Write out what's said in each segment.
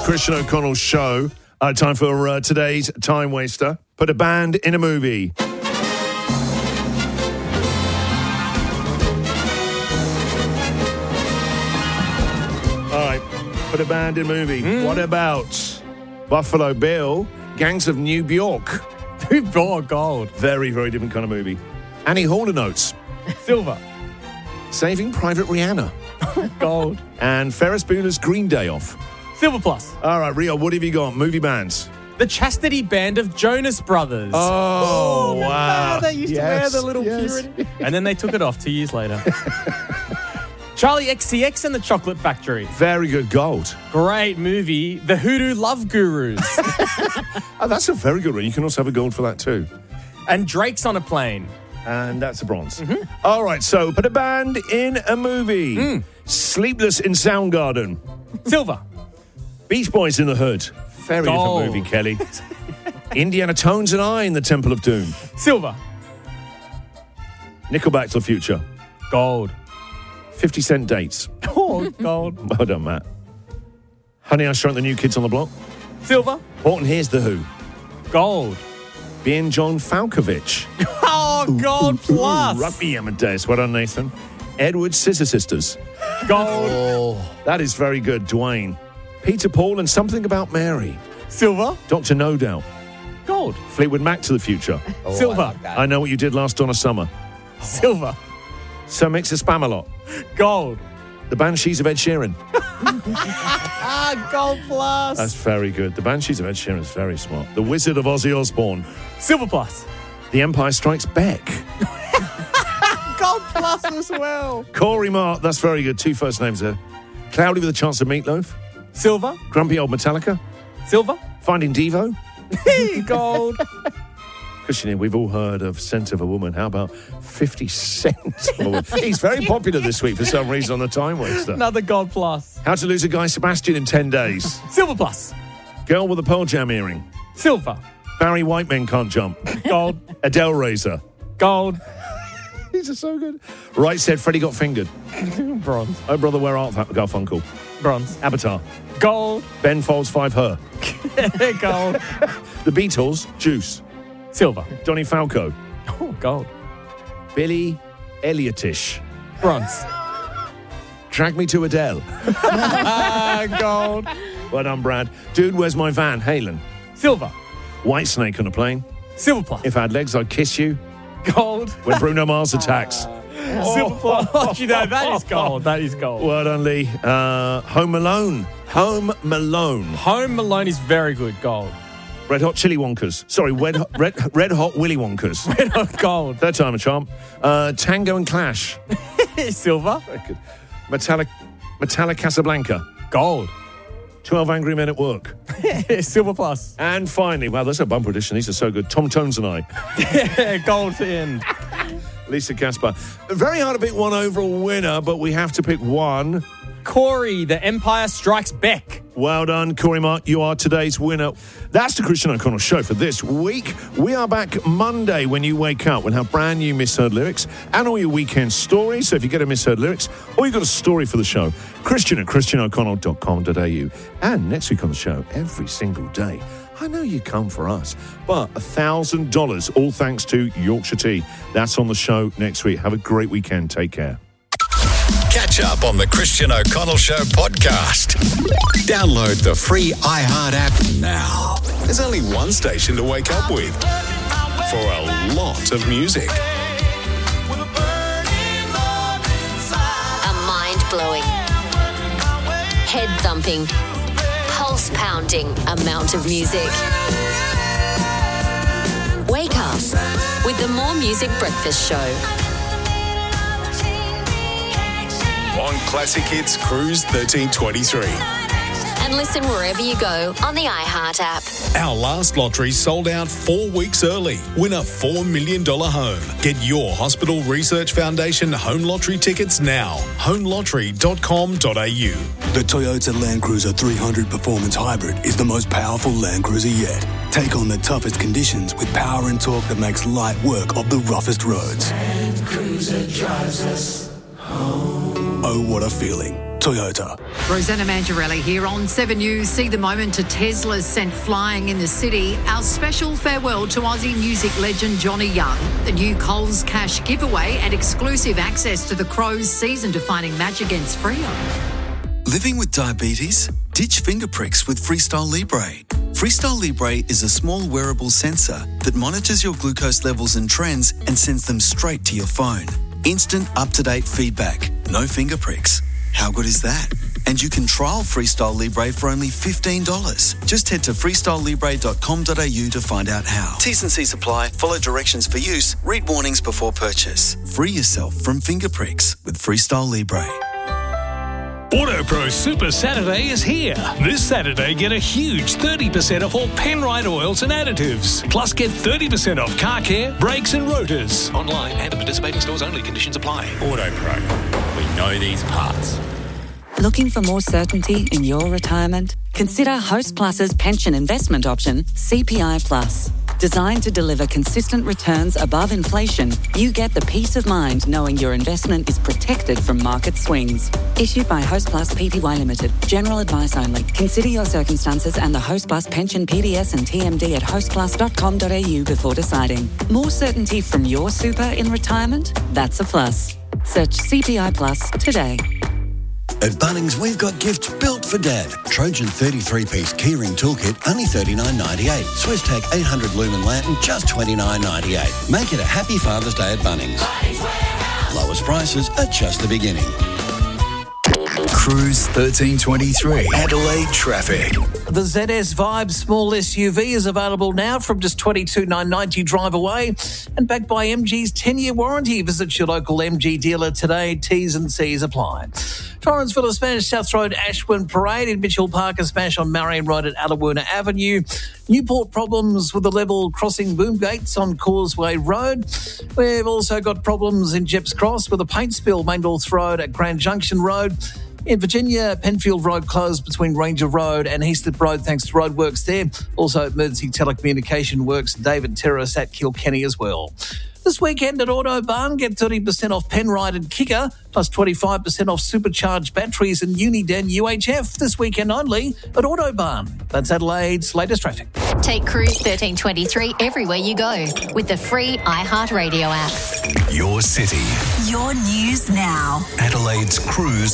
Christian O'Connell Show. Time for today's Time Waster. Put a band in a movie. All right, put a band in a movie. What about Buffalo Bill, Gangs of New York? Oh, gold. Very, very different kind of movie. Annie Hall Notes. Silver. Saving Private Rihanna. Gold. And Ferris Bueller's Green Day Off. Silver plus. All right, Rio, what have you got? Movie bands. The Chastity Band of Jonas Brothers. Oh, wow. They used to wear the little purity. And then they took it off 2 years later. Charlie XCX and the Chocolate Factory. Very good. Gold. Great movie. The Hoodoo Love Gurus. Oh, that's a very good one. You can also have a gold for that too. And Drake's on a Plane. And that's a bronze. All right, so put a band in a movie. Sleepless in Soundgarden. Silver. Beach Boys in the Hood. Very Gold. different movie, Kelly. Indiana Tones and I in the Temple of Doom. Silver. Nickelback to the Future. Gold. 50 Cent Dates. Oh, gold. Well done, Matt. Honey, I Shrunk the New Kids on the Block. Silver. Horton Hears the Who. Gold. Being John Falkovich. Oh, gold plus. Rugby Amadeus. Well done, Nathan. Edward Scissor Sisters. Gold. That is very good, Dwayne. Peter Paul and Something About Mary. Silver. Dr. No Doubt. Gold. Fleetwood Mac to the Future. Silver. I Know What You Did Last Donna Summer. Silver. So Mix a Spamalot. Gold. The Banshees of Ed Sheeran. Gold plus. That's very good. The Banshees of Ed Sheeran is very smart. The Wizard of Ozzy Osbourne. Silver plus. The Empire Strikes Back. Gold plus as well. Corey Mark. That's very good. Two first names there. Cloudy with a Chance of Meatloaf. Silver. Grumpy Old Metallica. Silver. Finding Devo. Gold. Christian, we've all heard of Scent of a Woman. How about 50 Cent? He's very popular this week for some reason on the Time Waster. Another gold plus. How to Lose a Guy Sebastian in 10 Days. Silver plus. Girl with a Pearl Jam earring. Silver. Barry White Men Can't Jump. Gold. Adele Razor. Gold. These are so good. Right Said Freddie Got Fingered. Bronze. Oh Brother Where Art Thou Garfunkel. Bronze. Avatar. Gold. Ben Folds 5 Her. Gold. The Beatles. Juice. Silver. Johnny Falco. Oh, gold. Billy Elliotish. Bronze. Drag Me to Adele. Gold. Well done, Brad. Dude, Where's My Van Halen. Silver. Whitesnake on a Plane. Silver plus. If I Had Legs, I'd Kiss You. Gold. When Bruno Mars Attacks. Silver plus. You know, that is gold. That is gold. Well done, Lee. Home Alone. Home Malone. Home Alone is very good. Gold. Red Hot Chili Wonkers. Sorry, Red Hot Willy Wonkers. Red Hot gold. Third time a charm. Tango and Clash. Silver. Very good. Metallic Casablanca. Gold. 12 Angry Men at Work. Silver plus. And finally, wow, that's a bumper edition. These are so good. Tom Tones and I. Gold to end. Lisa Caspar. Very hard to pick one overall winner, but we have to pick one. Corey, The Empire Strikes Back. Well done, Corey Mark. You are today's winner. That's the Christian O'Connell Show for this week. We are back Monday when you wake up. We'll have brand new misheard lyrics and all your weekend stories. So if you get a misheard lyrics or you've got a story for the show, christian@christianoconnell.com.au. And next week on the show, every single day, I know you come for us, but $1,000, all thanks to Yorkshire Tea. That's on the show next week. Have a great weekend. Take care. Catch up on the Christian O'Connell Show podcast. Download the free iHeart app now. There's only one station to wake up with for a lot of music. A mind-blowing, head-thumping, pulse-pounding amount of music. Wake up with the More Music Breakfast Show. On Classic Hits Cruise 1323. And listen wherever you go on the iHeart app. Our last lottery sold out 4 weeks early. Win a $4 million home. Get your Hospital Research Foundation home lottery tickets now. homelottery.com.au. The Toyota Land Cruiser 300 Performance Hybrid is the most powerful Land Cruiser yet. Take on the toughest conditions with power and torque that makes light work of the roughest roads. Land Cruiser drives us home. Oh, what a feeling. Toyota. Rosanna Mangiarelli here on 7 News. See the moment to Teslas sent flying in the city. Our special farewell to Aussie music legend Johnny Young. The new Coles Cash giveaway and exclusive access to the Crows season-defining match against Freo. Living with diabetes? Ditch finger pricks with Freestyle Libre. Freestyle Libre is a small wearable sensor that monitors your glucose levels and trends and sends them straight to your phone. Instant, up-to-date feedback. No finger pricks. How good is that? And you can trial Freestyle Libre for only $15. Just head to freestylelibre.com.au to find out how. T's and C's apply. Follow directions for use. Read warnings before purchase. Free yourself from finger pricks with Freestyle Libre. AutoPro Super Saturday is here. This Saturday, get a huge 30% off all Penrite oils and additives. Plus, get 30% off car care, brakes and rotors. Online and at participating stores only. Conditions apply. AutoPro. We know these parts. Looking for more certainty in your retirement? Consider Host Plus's pension investment option, CPI Plus. Designed to deliver consistent returns above inflation, you get the peace of mind knowing your investment is protected from market swings. Issued by Host Plus Pty Limited. General advice only. Consider your circumstances and the Host Plus pension PDS and TMD at hostplus.com.au before deciding. More certainty from your super in retirement? That's a plus. Search CPI Plus today. At Bunnings, we've got gifts built for Dad. Trojan 33-piece keyring toolkit, only $39.98. Swiss-Tech 800 lumen lantern, just $29.98. Make it a happy Father's Day at Bunnings. Lowest prices are just the beginning. Cruise 1323. Adelaide traffic. The ZS Vibe small SUV is available now from just $22,990 drive away and backed by MG's 10-year warranty. Visit your local MG dealer today. T's and C's apply. Torrensville a smash, South Road Ashburn Parade. In Mitchell Park a smash on Marion Road at Alawoona Avenue. Newport problems with the level crossing boom gates on Causeway Road. We've also got problems in Jeps Cross with a paint spill, Main North Road at Grand Junction Road. In Virginia, Penfield Road closed between Ranger Road and Heaslip Road thanks to roadworks there. Also, emergency telecommunication works, David Terrace at Kilkenny as well. This weekend at Autobarn, get 30% off Penrite and Kicker, plus 25% off supercharged batteries and Uniden UHF. This weekend only at Autobarn. That's Adelaide's latest traffic. Take Cruise 1323 everywhere you go with the free iHeartRadio app. Your city. Your news now. Adelaide's Cruise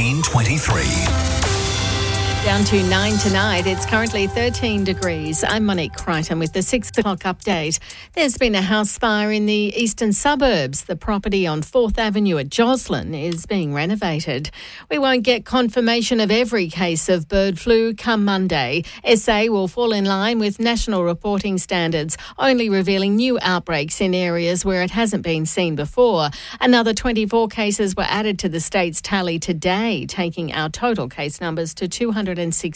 1323. Down to 9 tonight. It's currently 13 degrees. I'm Monique Crichton with the 6 o'clock update. There's been a house fire in the eastern suburbs. The property on 4th Avenue at Joslin is being renovated. We won't get confirmation of every case of bird flu come Monday. SA will fall in line with national reporting standards, only revealing new outbreaks in areas where it hasn't been seen before. Another 24 cases were added to the state's tally today, taking our total case numbers to 265.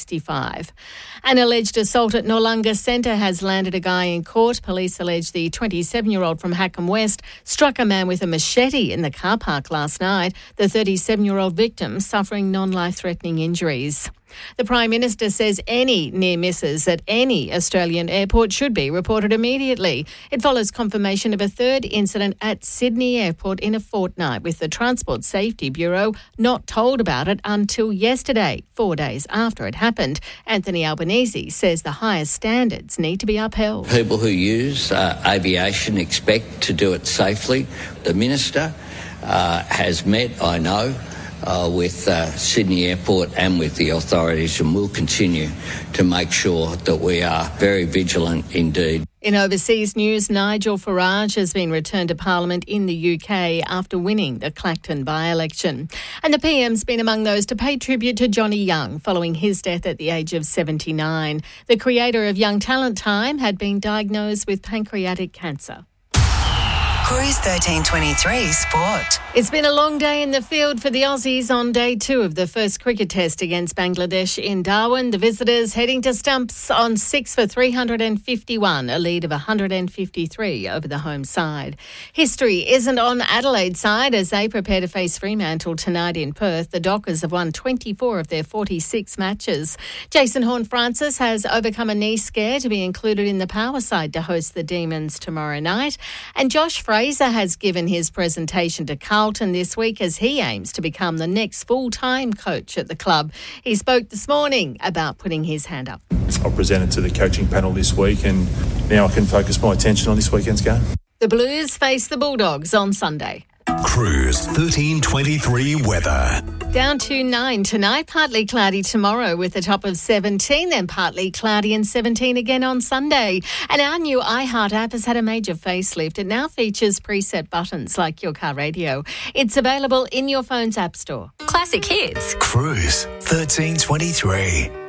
An alleged assault at Noarlunga Centre has landed a guy in court. Police allege the 27-year-old from Hackham West struck a man with a machete in the car park last night. The 37-year-old victim suffering non-life-threatening injuries. The Prime Minister says any near misses at any Australian airport should be reported immediately. It follows confirmation of a third incident at Sydney Airport in a fortnight, with the Transport Safety Bureau not told about it until yesterday, 4 days after it happened. Anthony Albanese says the highest standards need to be upheld. People who use aviation expect to do it safely. The Minister has met, I know, with Sydney Airport and with the authorities, and will continue to make sure that we are very vigilant indeed. In overseas news, Nigel Farage has been returned to Parliament in the UK after winning the Clacton by-election. And the PM's been among those to pay tribute to Johnny Young following his death at the age of 79. The creator of Young Talent Time had been diagnosed with pancreatic cancer. Cruise 1323 Sport. It's been a long day in the field for the Aussies on day 2 of the first cricket test against Bangladesh in Darwin. The visitors heading to stumps on 6 for 351, a lead of 153 over the home side. History isn't on Adelaide's side as they prepare to face Fremantle tonight in Perth. The Dockers have won 24 of their 46 matches. Jason Horne-Francis has overcome a knee scare to be included in the power side to host the Demons tomorrow night. And Josh Fraser Fraser has given his presentation to Carlton this week as he aims to become the next full-time coach at the club. He spoke this morning about putting his hand up. I presented to the coaching panel this week and now I can focus my attention on this weekend's game. The Blues face the Bulldogs on Sunday. Cruise 1323 weather. Down to 9 tonight, partly cloudy tomorrow with a top of 17, then partly cloudy and 17 again on Sunday. And our new iHeart app has had a major facelift. It now features preset buttons like your car radio. It's available in your phone's app store. Classic hits. Cruise 1323.